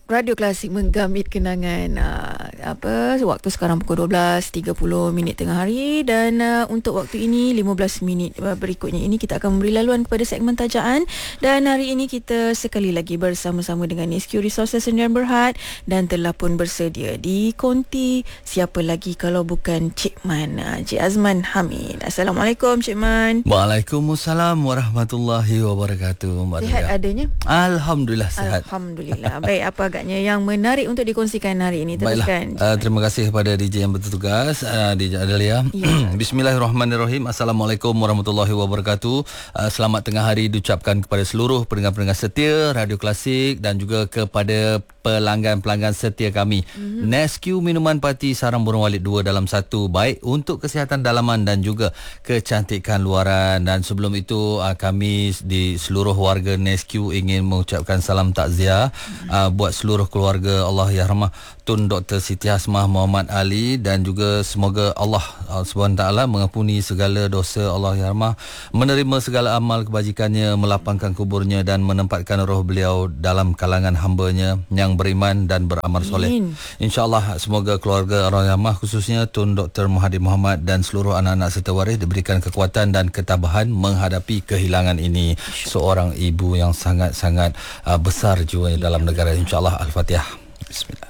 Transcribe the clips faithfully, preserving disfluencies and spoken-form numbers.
Radio Klasik menggamit kenangan uh, apa waktu sekarang pukul dua belas tiga puluh minit tengah hari, dan uh, untuk waktu ini lima belas minit uh, berikutnya ini kita akan memberi laluan kepada segmen tajaan. Dan hari ini kita sekali lagi bersama-sama dengan S Q Resources Sdn Berhad, dan telah pun bersedia di konti siapa lagi kalau bukan Cik Man, uh, Cik Azman Hamid. Assalamualaikum Cik Man. Waalaikumsalam warahmatullahi wabarakatuh. Mbak Sihat Nadia. adanya? Alhamdulillah sihat. Alhamdulillah. Baik, apa agaknya yang menarik untuk dikongsikan hari ini? Teruskan. Uh, terima kasih kepada D J yang bertugas, uh, D J Adalia. Ya. Bismillahirrahmanirrahim. Assalamualaikum warahmatullahi wabarakatuh. Uh, selamat tengah hari diucapkan kepada seluruh pendengar-pendengar setia Radio Klasik dan juga kepada pelanggan-pelanggan setia kami. Mm-hmm. Nesque Minuman Parti Sarang Burung Walid dua dalam satu, baik untuk kesihatan dalaman dan juga kecantikan luaran. Dan sebelum itu uh, kami di seluruh warga Nesque ingin mengucapkan salam takziah mm-hmm. uh, buat seluruh keluarga Allah Yarhamah Tun Doktor Siti Hasmah Muhammad Ali, dan juga semoga Allah subhanahu wa taala mengampuni segala dosa Allah Yarhamah, menerima segala amal kebajikannya, melapangkan kuburnya dan menempatkan roh beliau dalam kalangan hamba-Nya yang beriman dan beramal soleh. InsyaAllah semoga keluarga Allah Yarhamah khususnya Tun Doktor Mahathir Mohamad dan seluruh anak-anak serta waris diberikan kekuatan dan ketabahan menghadapi kehilangan ini. Seorang ibu yang sangat-sangat uh, besar jiwanya dalam negara. InsyaAllah. Al-Fatihah. Bismillah.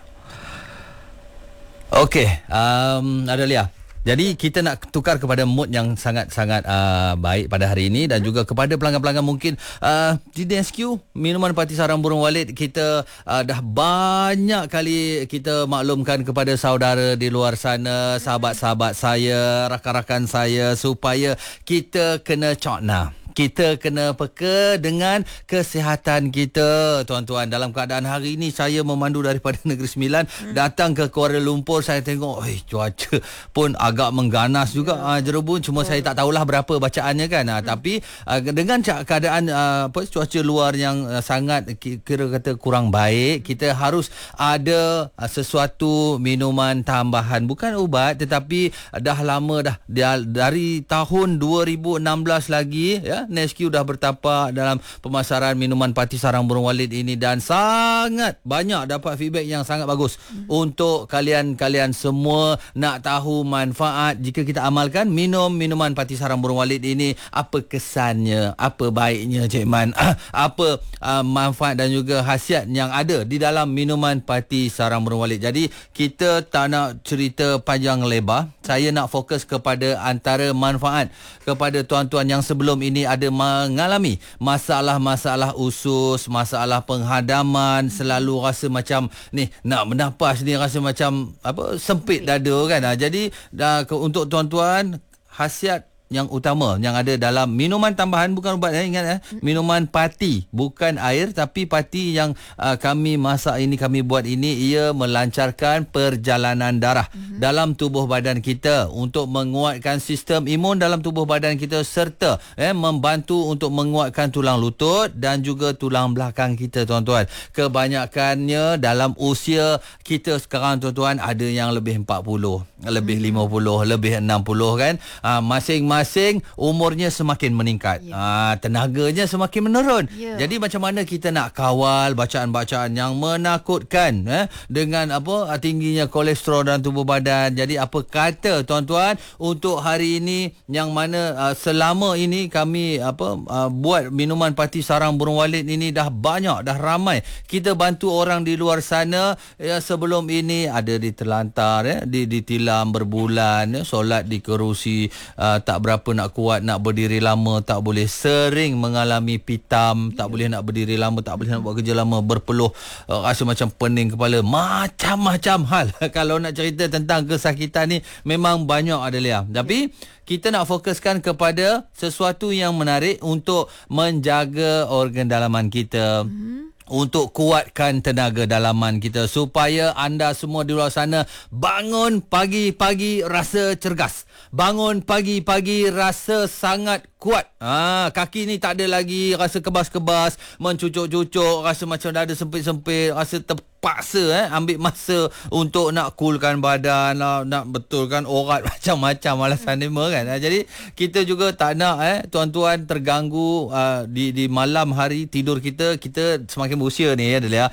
Okey, um, Adalia. Jadi kita nak tukar kepada mood yang sangat-sangat uh, baik pada hari ini, dan juga kepada pelanggan-pelanggan mungkin uh, di Nesque Minuman Parti Sarang Burung Walid, kita uh, dah banyak kali kita maklumkan kepada saudara di luar sana, sahabat-sahabat saya, rakan-rakan saya, supaya kita kena cokna. Kita kena peka dengan kesihatan kita, tuan-tuan. Dalam keadaan hari ini, saya memandu daripada Negeri Sembilan hmm. datang ke Kuala Lumpur. Saya tengok eh cuaca pun agak mengganas juga, yeah. uh, Jerubun. Cuma oh. saya tak tahulah berapa bacaannya kan. Uh, hmm. Tapi uh, dengan keadaan uh, apa cuaca luar yang uh, sangat kira kata kurang baik, kita harus ada uh, sesuatu minuman tambahan, bukan ubat, tetapi uh, dah lama dah, dah dari tahun dua ribu enam belas lagi ya, Nesque dah bertapak dalam pemasaran minuman Parti Sarang Burung Walid ini, dan sangat banyak dapat feedback yang sangat bagus. Hmm. Untuk kalian-kalian semua nak tahu manfaat jika kita amalkan minum minuman Parti Sarang Burung Walid ini, apa kesannya, apa baiknya Cik Man, apa uh, manfaat dan juga khasiat yang ada di dalam minuman Parti Sarang Burung Walid. Jadi kita tak nak cerita panjang lebar, saya nak fokus kepada antara manfaat kepada tuan-tuan yang sebelum ini ada mengalami masalah-masalah usus, masalah penghadaman, selalu rasa macam ni nak bernafas ni rasa macam apa sempit dada kan. Jadi dah, untuk tuan-tuan, khasiat yang utama yang ada dalam minuman tambahan, bukan ubat, eh, ingat eh, minuman parti, bukan air tapi parti yang uh, kami masak ini, kami buat ini, ia melancarkan perjalanan darah mm-hmm. dalam tubuh badan kita, untuk menguatkan sistem imun dalam tubuh badan kita, serta eh, membantu untuk menguatkan tulang lutut dan juga tulang belakang kita, tuan-tuan. Kebanyakannya dalam usia kita sekarang, tuan-tuan, ada yang lebih empat puluh, lebih lima puluh, lebih enam puluh kan. Uh, masing-masing Masing umurnya semakin meningkat, yeah. ha, tenaganya semakin menurun, yeah. Jadi macam mana kita nak kawal bacaan-bacaan yang menakutkan eh, dengan apa tingginya kolesterol dalam tubuh badan. Jadi apa kata tuan-tuan untuk hari ini, yang mana uh, selama ini kami apa uh, buat minuman Parti Sarang Burung Walid ini dah banyak, dah ramai kita bantu orang di luar sana. Ya, sebelum ini ada diterlantar, eh, di ditilam berbulan, eh, solat di kerusi, uh, tak berapa nak kuat, nak berdiri lama tak boleh, sering mengalami pitam, tak boleh nak berdiri lama, tak boleh nak buat kerja lama, berpeluh, uh, rasa macam pening kepala, macam-macam hal. Kalau nak cerita tentang kesakitan ni memang banyak, Adalia. Tapi kita nak fokuskan kepada sesuatu yang menarik untuk menjaga organ dalaman kita. Hmm. Untuk kuatkan tenaga dalaman kita, supaya anda semua di luar sana bangun pagi-pagi rasa cergas, bangun pagi-pagi rasa sangat kuat. Ah, kaki ni tak ada lagi rasa kebas-kebas, mencucuk-cucuk, rasa macam dah ada sempit-sempit, rasa terpaksa eh ambil masa untuk nak coolkan badan, nak, nak betulkan urat, macam-macam alasan dia kan. Ah, jadi kita juga tak nak eh tuan-tuan terganggu uh, di di malam hari tidur kita. Kita semakin berusia ni ya, Delia,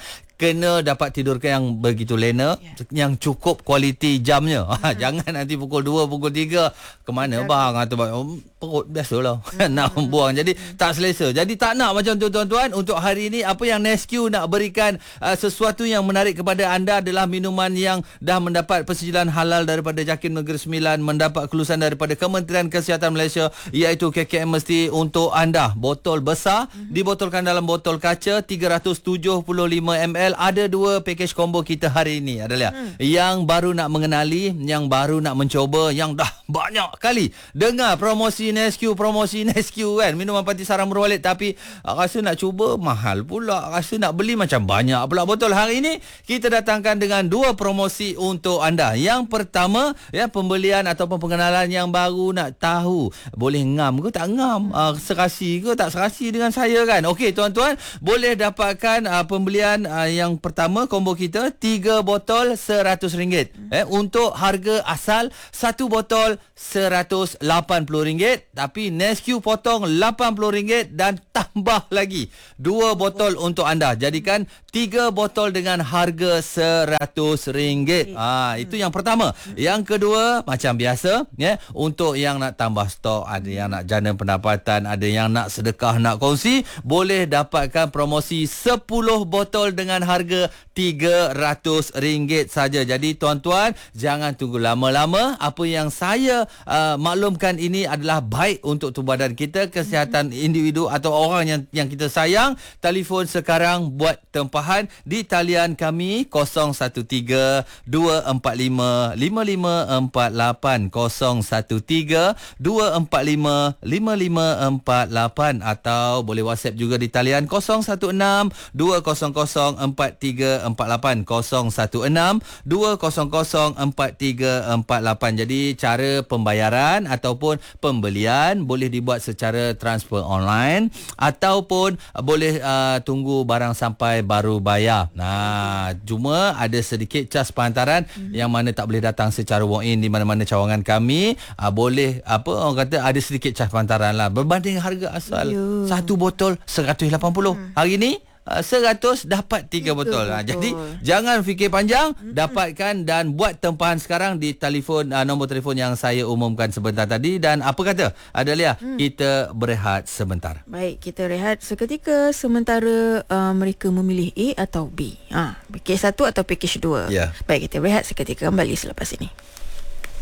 kena dapat tidurkan yang begitu lena, yeah. yang cukup kualiti jamnya. Hmm. Jangan nanti pukul dua, pukul tiga ke mana bang atau bang, oh, perut biasalah hmm. nak buang. Jadi hmm. tak selesa. Jadi tak nak macam tu tuan-tuan. Untuk hari ini apa yang Nesque nak berikan uh, sesuatu yang menarik kepada anda adalah minuman yang dah mendapat persetujuan halal daripada JAKIM Negeri Sembilan, mendapat kelulusan daripada Kementerian Kesihatan Malaysia, iaitu K K M Mesti untuk anda. Botol besar, hmm. dibotolkan dalam botol kaca tiga ratus tujuh puluh lima mililiter. Ada dua package combo kita hari ini adalah hmm. yang baru nak mengenali, yang baru nak mencoba, yang dah banyak kali dengar promosi Nesque, promosi Nesque kan, minuman parti sarang burung walet, tapi rasa nak cuba mahal pula, rasa nak beli macam banyak pula botol. Hari ini kita datangkan dengan dua promosi untuk anda. Yang pertama, ya, pembelian ataupun pengenalan yang baru nak tahu boleh ngam ke tak ngam, uh, serasi ke tak serasi dengan saya kan. Okey tuan-tuan, boleh dapatkan uh, pembelian uh, yang pertama combo kita tiga botol seratus ringgit. Eh, untuk harga asal satu botol seratus lapan puluh ringgit, tapi Nesque potong lapan puluh ringgit dan tambah lagi dua botol untuk anda. Jadikan tiga botol dengan harga seratus ringgit. Ah, itu yang pertama. Yang kedua, macam biasa, ya, untuk yang nak tambah stok, ada yang nak jana pendapatan, ada yang nak sedekah, nak kongsi, boleh dapatkan promosi sepuluh botol dengan harga tiga ratus ringgit saja. Jadi tuan-tuan, jangan tunggu lama-lama. Apa yang saya uh, maklumkan ini adalah baik untuk tubuh badan kita, kesihatan individu atau orang yang yang kita sayang. Telefon sekarang buat tempahan di talian kami kosong satu tiga dua empat lima lima lima empat lapan, kosong satu tiga dua empat lima lima lima empat lapan, atau boleh WhatsApp juga di talian kosong satu enam dua kosong kosong empat tiga empat lapan, kosong satu enam dua kosong kosong empat tiga empat lapan. Jadi cara pembayaran ataupun pembelian boleh dibuat secara transfer online ataupun boleh uh, tunggu barang sampai baru bayar. Nah, cuma ada sedikit cas pehantaran mm-hmm. yang mana tak boleh datang secara walk-in di mana-mana cawangan kami. Uh, boleh apa orang kata ada sedikit cas pehantaran lah berbanding harga asal. Yo. Satu botol seratus lapan puluh. Mm. Hari ni Uh, seratus dapat tiga botol. Ha, jadi jangan fikir panjang, mm-hmm. dapatkan dan buat tempahan sekarang di telefon uh, nombor telefon yang saya umumkan sebentar tadi. Dan apa kata Adalia, mm. kita berehat sebentar. Baik, kita rehat seketika sementara uh, mereka memilih A atau B. Ha, package satu atau package dua. Yeah. Baik, kita rehat seketika, kembali selepas ini.